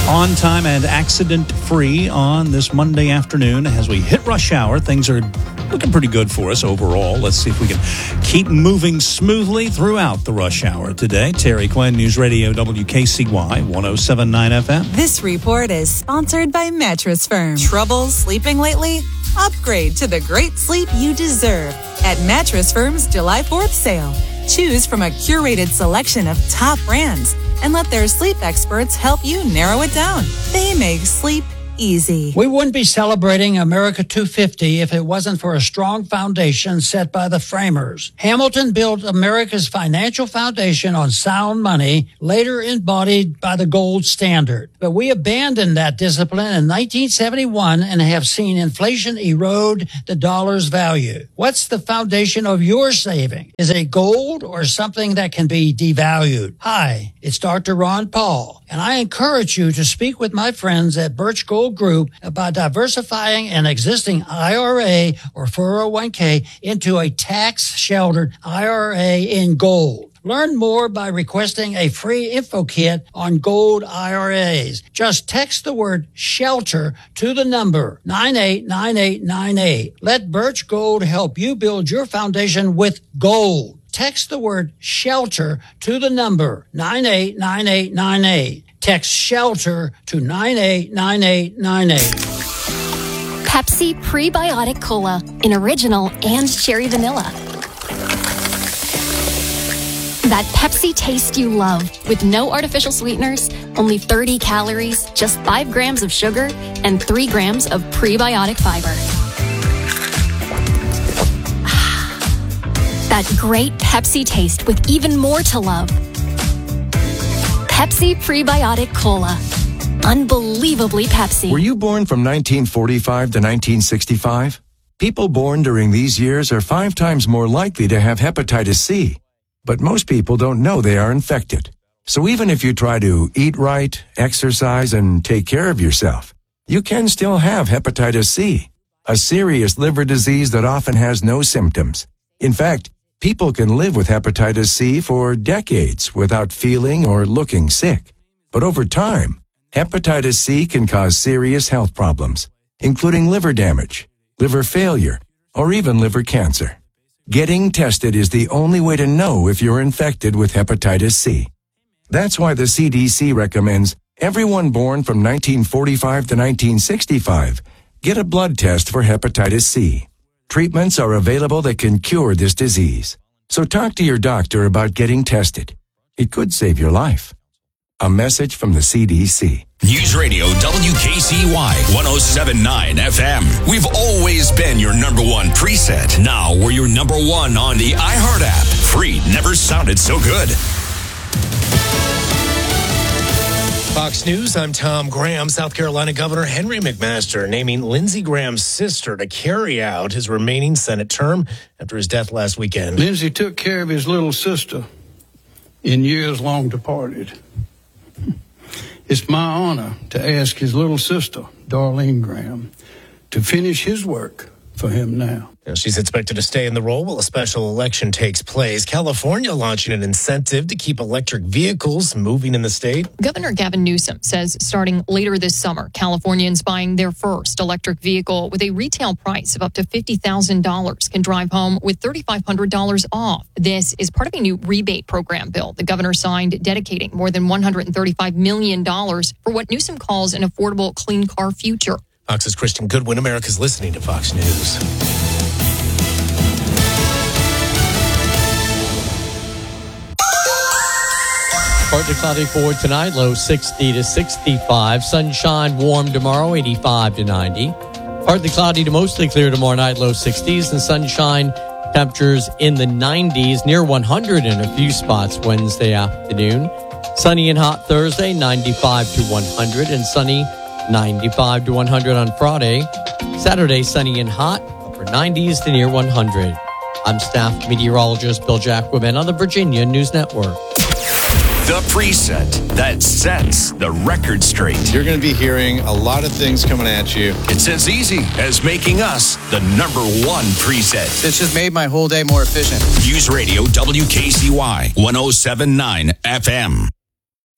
On time and accident-free on this Monday afternoon as we hit rush hour. Things are looking pretty good for us overall. Let's see if we can keep moving smoothly throughout the rush hour today. Terry Quinn, News Radio WKCY 107.9 FM. This report is sponsored by Mattress Firm. Trouble sleeping lately? Upgrade to the great sleep you deserve at Mattress Firm's July 4th sale. Choose from a curated selection of top brands and let their sleep experts help you narrow it down. They make sleep easy. We wouldn't be celebrating America 250 if it wasn't for a strong foundation set by the framers. Hamilton built America's financial foundation on sound money, later embodied by the gold standard. But we abandoned that discipline in 1971 and have seen inflation erode the dollar's value. What's the foundation of your saving? Is it gold or something that can be devalued? Hi, it's Dr. Ron Paul, and I encourage you to speak with my friends at Birch Gold Group about diversifying an existing IRA or 401k into a tax-sheltered IRA in gold. Learn more by requesting a free info kit on gold IRAs. Just text the word SHELTER to the number 989898. Let Birch Gold help you build your foundation with gold. Text the word SHELTER to the number 989898. Text SHELTER to 989898. Pepsi Prebiotic Cola in original and cherry vanilla. That Pepsi taste you love with no artificial sweeteners, only 30 calories, just 5 grams of sugar, and 3 grams of prebiotic fiber. That great Pepsi taste with even more to love. Pepsi Prebiotic Cola. Unbelievably Pepsi. Were you born from 1945 to 1965? People born during these years are 5 times more likely to have hepatitis C. But most people don't know they are infected. So even if you try to eat right, exercise, and take care of yourself, you can still have hepatitis C, a serious liver disease that often has no symptoms. In fact, people can live with hepatitis C for decades without feeling or looking sick. But over time, hepatitis C can cause serious health problems, including liver damage, liver failure, or even liver cancer. Getting tested is the only way to know if you're infected with hepatitis C. That's why the CDC recommends everyone born from 1945 to 1965 get a blood test for hepatitis C. Treatments are available that can cure this disease. So talk to your doctor about getting tested. It could save your life. A message from the CDC. News Radio WKCY 107.9 FM. We've always been your number one preset. Now we're your number one on the iHeart app. Free never sounded so good. Fox News, I'm Tom Graham. South Carolina Governor Henry McMaster naming Lindsey Graham's sister to carry out his remaining Senate term after his death last weekend. Lindsey took care of his little sister in years long departed. It's my honor to ask his little sister, Darlene Graham, to finish his work for him now. She's expected to stay in the role while a special election takes place. California launching an incentive to keep electric vehicles moving in the state. Governor Gavin Newsom says starting later this summer, Californians buying their first electric vehicle with a retail price of up to $50,000 can drive home with $3,500 off. This is part of a new rebate program bill the governor signed dedicating more than $135 million for what Newsom calls an affordable clean car future. Fox's Kristen Goodwin. America's listening to Fox News. Partly cloudy for tonight, low 60 to 65. Sunshine, warm tomorrow, 85 to 90. Partly cloudy to mostly clear tomorrow night, low 60s. And sunshine temperatures in the 90s, near 100 in a few spots Wednesday afternoon. Sunny and hot Thursday, 95 to 100. And sunny 95 to 100 on Friday. Saturday, sunny and hot, upper 90s to near 100. I'm staff meteorologist Bill Jacquemin on the Virginia News Network. The preset that sets the record straight. You're going to be hearing a lot of things coming at you. It's as easy as making us the number one preset. This just made my whole day more efficient. News Radio WKCY 107.9 FM.